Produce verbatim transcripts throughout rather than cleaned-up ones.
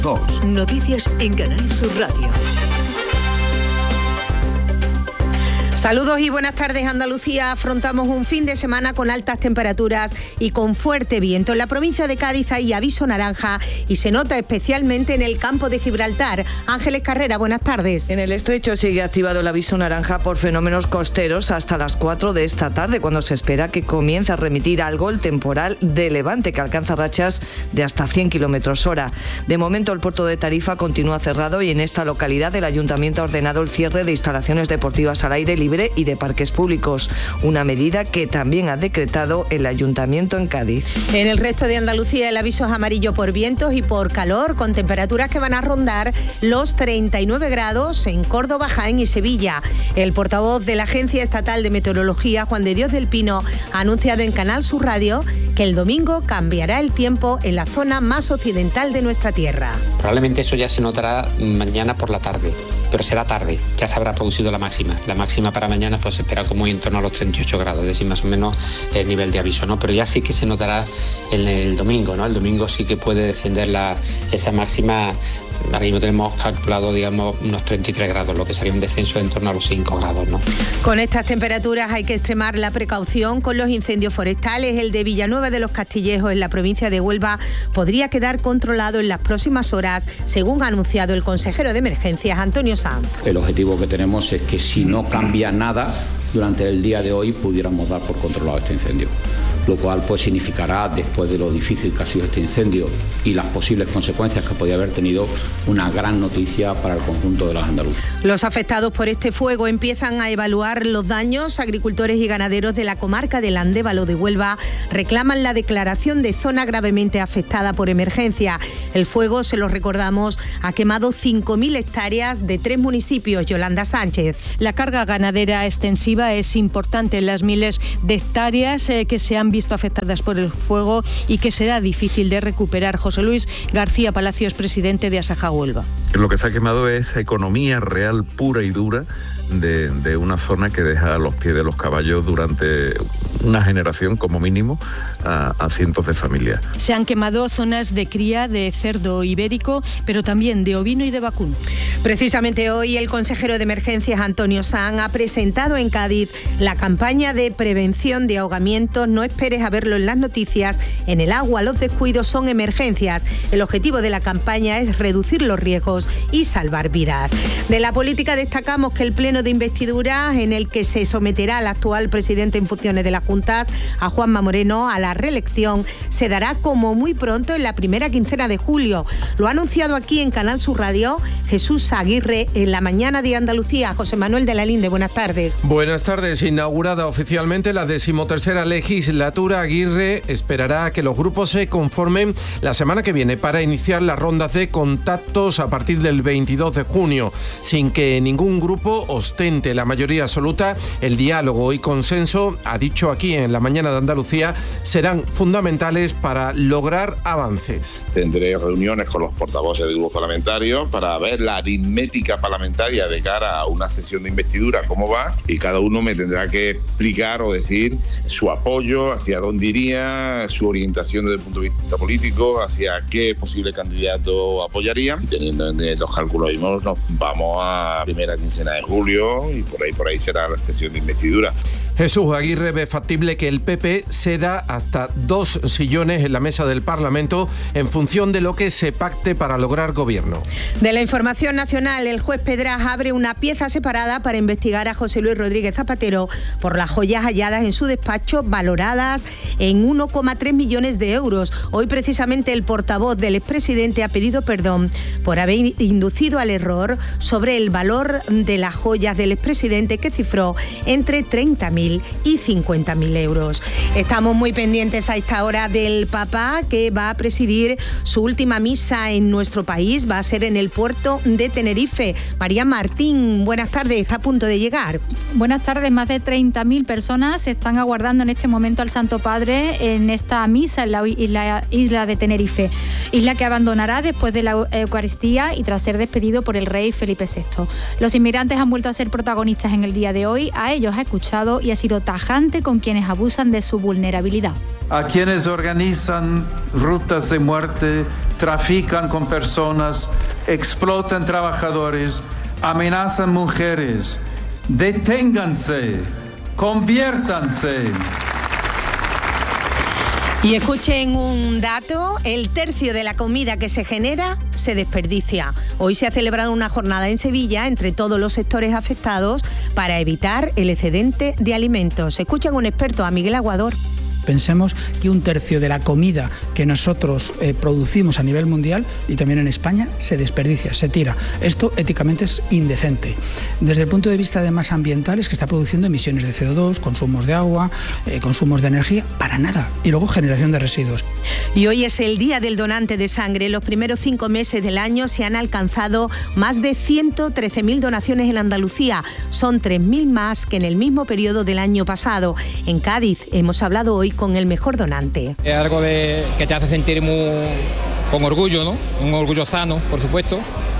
dos. Noticias en Canal Sur Radio. Saludos y buenas tardes. Andalucía, afrontamos un fin de semana con altas temperaturas y con fuerte viento. En la provincia de Cádiz hay aviso naranja y se nota especialmente en el campo de Gibraltar. Ángeles Carrera, buenas tardes. En el estrecho sigue activado el aviso naranja por fenómenos costeros hasta las cuatro de esta tarde, cuando se espera que comience a remitir algo el temporal de levante, que alcanza rachas de hasta cien kilómetros hora. De momento el puerto de Tarifa continúa cerrado y en esta localidad el ayuntamiento ha ordenado el cierre de instalaciones deportivas al aire libre y de parques públicos, una medida que también ha decretado el ayuntamiento en Cádiz. En el resto de Andalucía el aviso es amarillo por vientos y por calor, con temperaturas que van a rondar los treinta y nueve grados en Córdoba, Jaén y Sevilla. El portavoz de la Agencia Estatal de Meteorología, Juan de Dios del Pino, ha anunciado en Canal Sur Radio que el domingo cambiará el tiempo en la zona más occidental de nuestra tierra. Probablemente eso ya se notará mañana por la tarde, pero será tarde, ya se habrá producido la máxima. La máxima para mañana pues se espera como en torno a los treinta y ocho grados, es decir, más o menos el nivel de aviso, ¿no? Pero ya sí que se notará en el domingo, ¿no? El domingo sí que puede descender la, esa máxima. Ahora mismo tenemos calculado, digamos, unos treinta y tres grados, lo que sería un descenso en torno a los cinco grados, ¿no? Con estas temperaturas hay que extremar la precaución con los incendios forestales. El de Villanueva de los Castillejos, en la provincia de Huelva, podría quedar controlado en las próximas horas, según ha anunciado el consejero de Emergencias, Antonio Sanz. El objetivo que tenemos es que si no cambia nada, durante el día de hoy pudiéramos dar por controlado este incendio, lo cual pues significará, después de lo difícil que ha sido este incendio y las posibles consecuencias que podía haber tenido, una gran noticia para el conjunto de los andaluces. Los afectados por este fuego empiezan a evaluar los daños. Agricultores y ganaderos de la comarca del Andévalo de Huelva reclaman la declaración de zona gravemente afectada por emergencia. El fuego, se lo recordamos, ha quemado cinco mil hectáreas de tres municipios. Yolanda Sánchez. La carga ganadera extensiva es importante en las miles de hectáreas eh, que se han visto afectadas por el fuego y que será difícil de recuperar. José Luis García Palacios, presidente de Asaja Huelva. Lo que se ha quemado es economía real pura y dura de, de una zona que deja a los pies de los caballos durante una generación como mínimo a, a cientos de familias. Se han quemado zonas de cría de cerdo ibérico, pero también de ovino y de vacuno. Precisamente hoy el consejero de Emergencias, Antonio Sanz, ha presentado en Cádiz la campaña de prevención de ahogamientos. No esperes a verlo en las noticias. En el agua los descuidos son emergencias. El objetivo de la campaña es reducir los riesgos y salvar vidas. De la política destacamos que el pleno de investidura, en el que se someterá al actual presidente en funciones de las Juntas, a Juanma Moreno, a la reelección, se dará como muy pronto, en la primera quincena de julio. Lo ha anunciado aquí en Canal Sur Radio Jesús Aguirre en la mañana de Andalucía. José Manuel de la Linde, buenas tardes. Buenas tardes. Inaugurada oficialmente la decimotercera legislatura, Aguirre esperará a que los grupos se conformen la semana que viene para iniciar las rondas de contactos a partir del veintidós de junio, sin que ningún grupo ostente la mayoría absoluta. El diálogo y consenso, ha dicho aquí en la mañana de Andalucía, serán fundamentales para lograr avances. Tendré reuniones con los portavoces de grupos parlamentarios para ver la aritmética parlamentaria de cara a una sesión de investidura, cómo va, y cada uno me tendrá que explicar o decir su apoyo, hacia dónde iría, su orientación desde el punto de vista político, hacia qué posible candidato apoyaría. Teniendo en los cálculos mismos, nos vamos a primera quincena de julio y por ahí por ahí será la sesión de investidura. Jesús Aguirre ve factible que el P P ceda hasta dos sillones en la mesa del Parlamento en función de lo que se pacte para lograr gobierno. De la información nacional, el juez Pedraz abre una pieza separada para investigar a José Luis Rodríguez Zapatero por las joyas halladas en su despacho, valoradas en uno coma tres millones de euros. Hoy precisamente el portavoz del expresidente ha pedido perdón por haber inducido al error sobre el valor de las joyas del expresidente, que cifró entre treinta mil y cincuenta mil euros. Estamos muy pendientes a esta hora del Papa, que va a presidir su última misa en nuestro país. Va a ser en el puerto de Tenerife. María Martín, buenas tardes, está a punto de llegar. Buenas tardes, más de treinta mil personas están aguardando en este momento al Santo Padre en esta misa en la isla, isla de Tenerife, isla que abandonará después de la Eucaristía y tras ser despedido por el rey Felipe sexto. Los inmigrantes han vuelto a ser protagonistas en el día de hoy. A ellos ha escuchado y ha sido tajante con quienes abusan de su vulnerabilidad. A quienes organizan rutas de muerte trafican con personas, explotan trabajadores, amenazan mujeres. Deténganse, conviértanse. Y escuchen un dato, el tercio de la comida que se genera se desperdicia. Hoy se ha celebrado una jornada en Sevilla entre todos los sectores afectados para evitar el excedente de alimentos. Escuchen un experto, a Miguel Aguador. Pensemos que un tercio de la comida que nosotros eh, producimos a nivel mundial y también en España se desperdicia, se tira. Esto éticamente es indecente. Desde el punto de vista además ambiental es que está produciendo emisiones de C O dos, consumos de agua, eh, consumos de energía, para nada. Y luego generación de residuos. Y hoy es el Día del Donante de Sangre. Los primeros cinco meses del año se han alcanzado más de ciento trece mil donaciones en Andalucía. Son tres mil más que en el mismo periodo del año pasado. En Cádiz hemos hablado hoy con el mejor donante. Es algo de, que te hace sentir muy, con orgullo, ¿no? Un orgullo sano, por supuesto.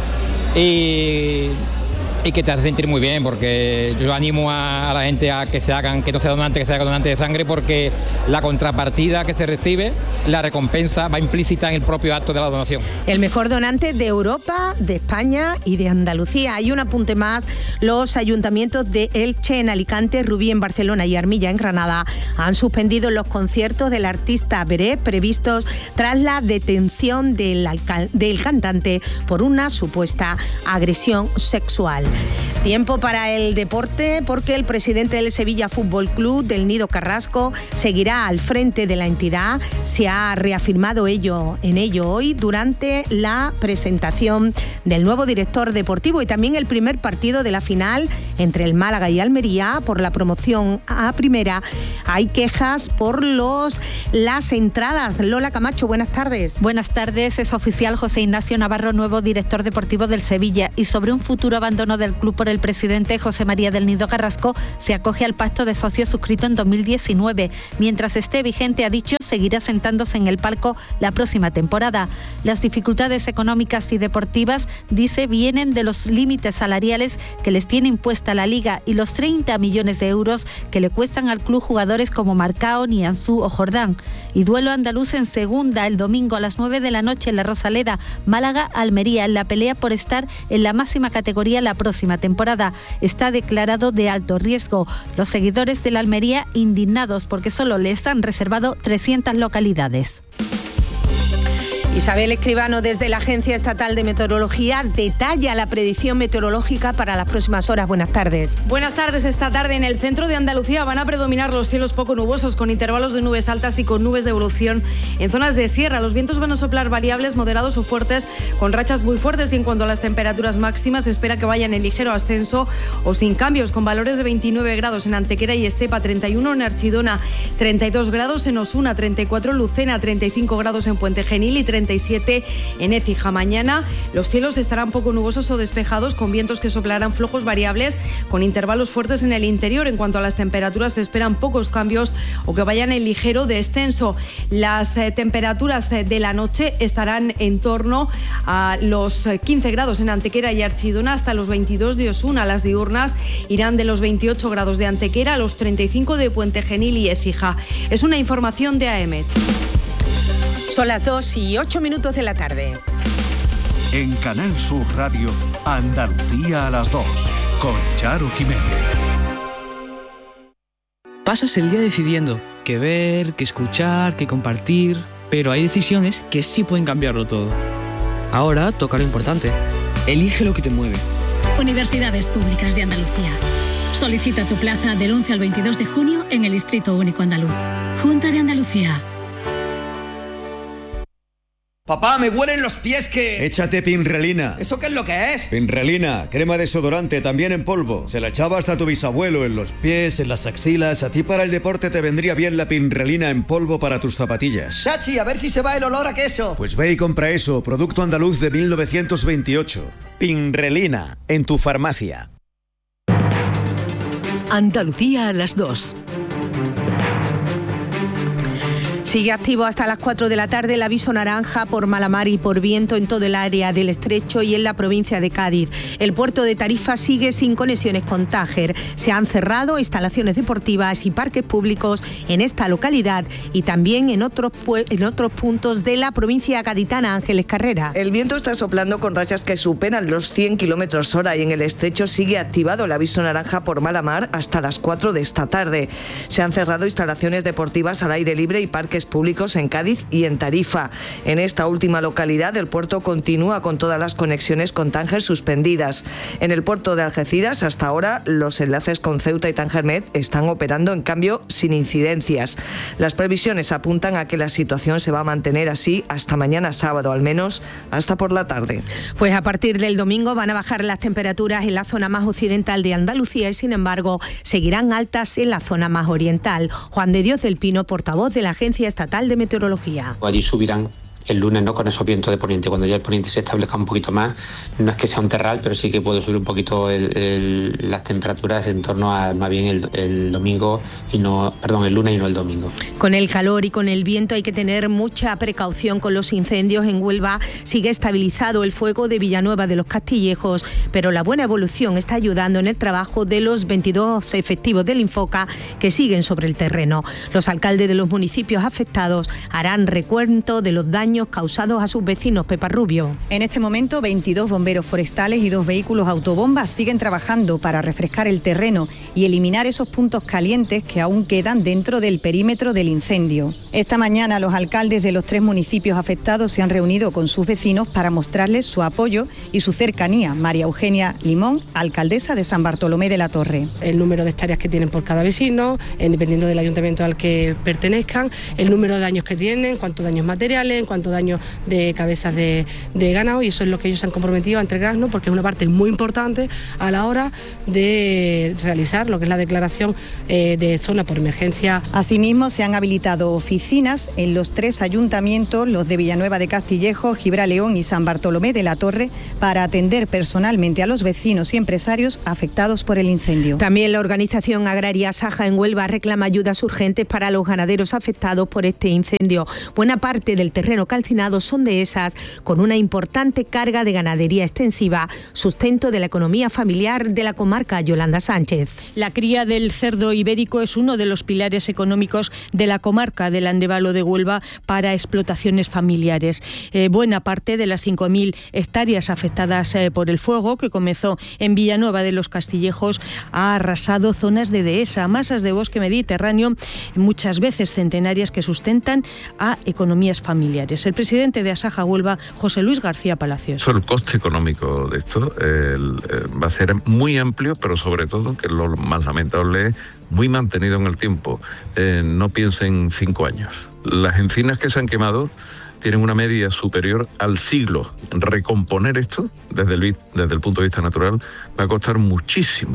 Y, y que te hace sentir muy bien, porque yo animo a, a la gente a que se hagan, que no sea donante, que se haga donante de sangre, porque la contrapartida que se recibe, la recompensa va implícita en el propio acto de la donación. El mejor donante de Europa, de España y de Andalucía. Hay un apunte más, los ayuntamientos de Elche en Alicante, Rubí en Barcelona y Armilla en Granada han suspendido los conciertos del artista Beret previstos tras la detención del, alcal- del cantante por una supuesta agresión sexual. Tiempo para el deporte, porque el presidente del Sevilla Fútbol Club, del Nido Carrasco, seguirá al frente de la entidad. Se ha reafirmado ello en ello hoy durante la presentación del nuevo director deportivo y también el primer partido de la final entre el Málaga y Almería por la promoción a primera. Hay quejas por los las entradas. Lola Camacho, buenas tardes. Buenas tardes. Es oficial José Ignacio Navarro, nuevo director deportivo del Sevilla, y sobre un futuro abandono del club por el presidente José María del Nido Carrasco, se acoge al pacto de socios suscrito en dos mil diecinueve. Mientras esté vigente, ha dicho, seguirá sentándose en el palco la próxima temporada. Las dificultades económicas y deportivas, dice, vienen de los límites salariales que les tiene impuesta la Liga y los treinta millones de euros que le cuestan al club jugadores como Marcao, Nianzú o Jordán. Y duelo andaluz en segunda el domingo a las nueve de la noche en la Rosaleda, Málaga-Almería, en la pelea por estar en la máxima categoría la próxima temporada. Está declarado de alto riesgo. Los seguidores de la Almería indignados porque solo les han reservado trescientas localidades. Isabel Escribano, desde la Agencia Estatal de Meteorología, detalla la predicción meteorológica para las próximas horas. Buenas tardes. Buenas tardes. Esta tarde en el centro de Andalucía van a predominar los cielos poco nubosos, con intervalos de nubes altas y con nubes de evolución en zonas de sierra. Los vientos van a soplar variables, moderados o fuertes, con rachas muy fuertes, y en cuanto a las temperaturas máximas, se espera que vayan en ligero ascenso o sin cambios, con valores de veintinueve grados en Antequera y Estepa, treinta y uno en Archidona, treinta y dos grados en Osuna, treinta y cuatro en Lucena, treinta y cinco grados en Puente Genil y treinta y siete en Écija. Mañana los cielos estarán poco nubosos o despejados, con vientos que soplarán flojos variables, con intervalos fuertes en el interior. En cuanto a las temperaturas, se esperan pocos cambios o que vayan en ligero descenso. Las eh, temperaturas eh, de la noche estarán en torno a los eh, quince grados en Antequera y Archidona, hasta los veintidós de Osuna. Las diurnas irán de los veintiocho grados de Antequera a los treinta y cinco de Puente Genil y Écija. Es una información de A E M E T. Son las dos y ocho minutos de la tarde. En Canal Sur Radio, Andalucía a las dos, con Charo Jiménez. Pasas el día decidiendo qué ver, qué escuchar, qué compartir, pero hay decisiones que sí pueden cambiarlo todo. Ahora toca lo importante. Elige lo que te mueve. Universidades Públicas de Andalucía. Solicita tu plaza del once al veintidós de junio en el Distrito Único Andaluz. Junta de Andalucía. Papá, me huelen los pies que... Échate Pinrelina. ¿Eso qué es lo que es? Pinrelina, crema desodorante, también en polvo. Se la echaba hasta tu bisabuelo, en los pies, en las axilas. A ti para el deporte te vendría bien la Pinrelina en polvo para tus zapatillas. Chachi, a ver si se va el olor a queso. Pues ve y compra eso, producto andaluz de mil novecientos veintiocho. Pinrelina, en tu farmacia. Andalucía a las dos. Sigue activo hasta las cuatro de la tarde el aviso naranja por mala mar y por viento en todo el área del Estrecho y en la provincia de Cádiz. El puerto de Tarifa sigue sin conexiones con Tánger. Se han cerrado instalaciones deportivas y parques públicos en esta localidad y también en otros, en otros puntos de la provincia gaditana. Ángeles Carrera. El viento está soplando con rachas que superan los cien kilómetros hora y en el Estrecho sigue activado el aviso naranja por mala mar hasta las cuatro de esta tarde. Se han cerrado instalaciones deportivas al aire libre y parques públicos en Cádiz y en Tarifa. En esta última localidad el puerto continúa con todas las conexiones con Tánger suspendidas. En el puerto de Algeciras hasta ahora los enlaces con Ceuta y Tánger-Med están operando en cambio sin incidencias. Las previsiones apuntan a que la situación se va a mantener así hasta mañana sábado, al menos hasta por la tarde. Pues a partir del domingo van a bajar las temperaturas en la zona más occidental de Andalucía y sin embargo seguirán altas en la zona más oriental. Juan de Dios del Pino, portavoz de la Agencia Estatal de Meteorología. Allí subirán el lunes, ¿no?, con esos vientos de poniente. Cuando ya el poniente se establezca un poquito más, no es que sea un terral, pero sí que puede subir un poquito el, el, las temperaturas en torno a más bien el, el domingo y no, perdón, el lunes y no el domingo. Con el calor y con el viento hay que tener mucha precaución con los incendios. En Huelva sigue estabilizado el fuego de Villanueva de los Castillejos, pero la buena evolución está ayudando en el trabajo de los veintidós efectivos del Infoca que siguen sobre el terreno. Los alcaldes de los municipios afectados harán recuento de los daños causados a sus vecinos. Pepa Rubio. En este momento, veintidós bomberos forestales y dos vehículos autobombas siguen trabajando para refrescar el terreno y eliminar esos puntos calientes que aún quedan dentro del perímetro del incendio. Esta mañana, los alcaldes de los tres municipios afectados se han reunido con sus vecinos para mostrarles su apoyo y su cercanía. María Eugenia Limón, alcaldesa de San Bartolomé de la Torre. El número de hectáreas que tienen por cada vecino, dependiendo del ayuntamiento al que pertenezcan, el número de daños que tienen, cuántos daños materiales, cuántos daños de cabezas de, de ganado, y eso es lo que ellos se han comprometido a entregarnos, porque es una parte muy importante a la hora de realizar lo que es la declaración eh, de zona por emergencia. Asimismo, se han habilitado oficinas en los tres ayuntamientos, los de Villanueva de Castillejo, Gibraleón y San Bartolomé de la Torre, para atender personalmente a los vecinos y empresarios afectados por el incendio. También la organización agraria Saja en Huelva reclama ayudas urgentes para los ganaderos afectados por este incendio. Buena parte del terreno calcinados son dehesas con una importante carga de ganadería extensiva, sustento de la economía familiar de la comarca. Yolanda Sánchez. La cría del cerdo ibérico es uno de los pilares económicos de la comarca del Andévalo de Huelva para explotaciones familiares. Eh, buena parte de las cinco mil hectáreas afectadas eh, por el fuego, que comenzó en Villanueva de los Castillejos, ha arrasado zonas de dehesa, masas de bosque mediterráneo, muchas veces centenarias, que sustentan a economías familiares. El presidente de Asaja Huelva, José Luis García Palacios. El coste económico de esto el, el, va a ser muy amplio, pero sobre todo, que lo más lamentable es muy mantenido en el tiempo. Eh, no piensen cinco años. Las encinas que se han quemado tienen una media superior al siglo. Recomponer esto, desde el, desde el punto de vista natural, va a costar muchísimo.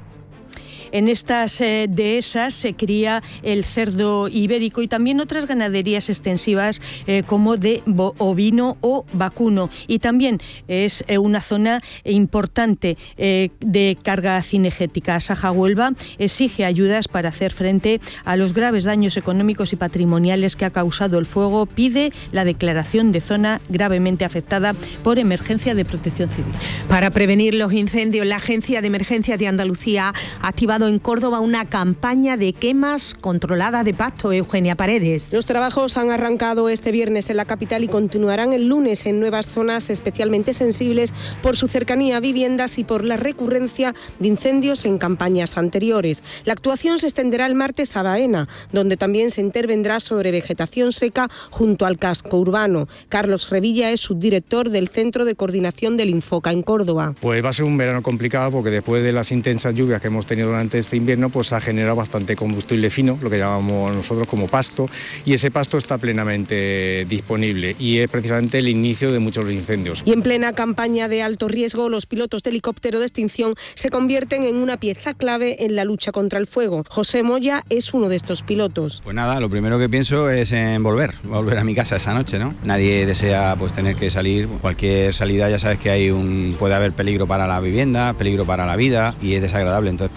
En estas eh, dehesas se cría el cerdo ibérico y también otras ganaderías extensivas eh, como de ovino o vacuno. Y también es eh, una zona importante eh, de carga cinegética. Saja Huelva exige ayudas para hacer frente a los graves daños económicos y patrimoniales que ha causado el fuego. Pide la declaración de zona gravemente afectada por emergencia de protección civil. Para prevenir los incendios, la Agencia de Emergencias de Andalucía ha activado en Córdoba una campaña de quemas controladas de pasto. Eugenia Paredes. Los trabajos han arrancado este viernes en la capital y continuarán el lunes en nuevas zonas especialmente sensibles por su cercanía a viviendas y por la recurrencia de incendios en campañas anteriores. La actuación se extenderá el martes a Baena, donde también se intervendrá sobre vegetación seca junto al casco urbano. Carlos Revilla es subdirector del Centro de Coordinación del Infoca en Córdoba. Pues va a ser un verano complicado, porque después de las intensas lluvias que hemos tenido durante este invierno, pues ha generado bastante combustible fino, lo que llamamos nosotros como pasto, y ese pasto está plenamente disponible y es precisamente el inicio de muchos incendios. Y en plena campaña de alto riesgo, los pilotos de helicóptero de extinción se convierten en una pieza clave en la lucha contra el fuego. José Moya es uno de estos pilotos. Pues nada, lo primero que pienso es en volver, volver a mi casa esa noche, ¿no? Nadie desea pues tener que salir. Cualquier salida ya sabes que hay un puede haber peligro para la vivienda, peligro para la vida, y es desagradable. Entonces pues se trata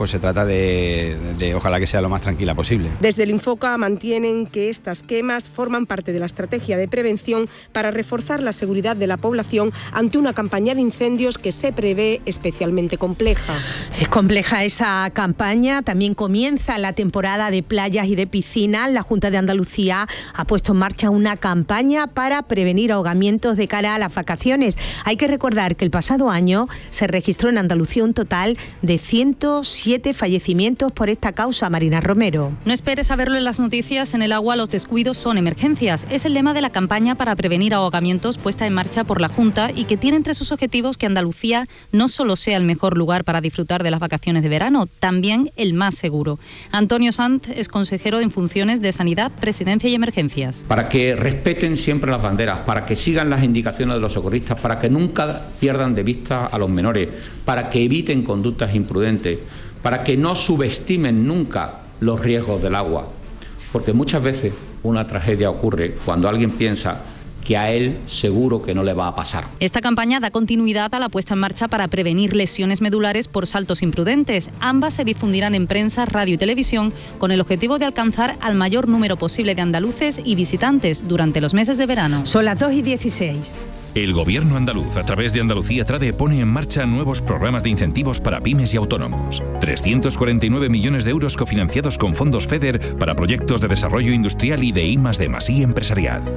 de, de ojalá que sea lo más tranquila posible. Desde el Infoca mantienen que estas quemas forman parte de la estrategia de prevención para reforzar la seguridad de la población ante una campaña de incendios que se prevé especialmente compleja. Es compleja esa campaña. También comienza la temporada de playas y de piscinas. La Junta de Andalucía ha puesto en marcha una campaña para prevenir ahogamientos de cara a las vacaciones. Hay que recordar que el pasado año se registró en Andalucía un total de ciento siete fallecimientos por esta causa. Marina Romero. No esperes a verlo en las noticias. En el agua los descuidos son emergencias. Es el lema de la campaña para prevenir ahogamientos puesta en marcha por la Junta y que tiene entre sus objetivos que Andalucía no solo sea el mejor lugar para disfrutar de las vacaciones de verano, también el más seguro. Antonio Sanz es consejero en funciones de Sanidad, Presidencia y Emergencias. Para que respeten siempre las banderas, para que sigan las indicaciones de los socorristas, para que nunca pierdan de vista a los menores, para que eviten conductas imprudentes, para que no subestimen nunca los riesgos del agua. Porque muchas veces una tragedia ocurre cuando alguien piensa que a él seguro que no le va a pasar. Esta campaña da continuidad a la puesta en marcha para prevenir lesiones medulares por saltos imprudentes. Ambas se difundirán en prensa, radio y televisión con el objetivo de alcanzar al mayor número posible de andaluces y visitantes durante los meses de verano. Son las dos y dieciséis. El Gobierno andaluz, a través de Andalucía Trade, pone en marcha nuevos programas de incentivos para pymes y autónomos. trescientos cuarenta y nueve millones de euros cofinanciados con fondos FEDER para proyectos de desarrollo industrial y de I más D más I empresarial.